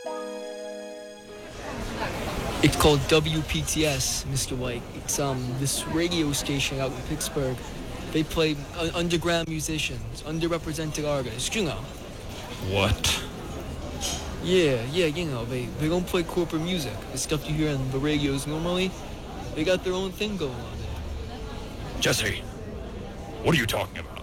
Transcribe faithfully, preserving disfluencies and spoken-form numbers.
It's called W P T S, Mister White. It's um this radio station out in Pittsburgh. They play uh, underground musicians, underrepresented artists, you know. What? Yeah, yeah, you know, they, they don't play corporate music. The stuff you hear on the radios normally, they got their own thing going on there. Jesse, what are you talking about?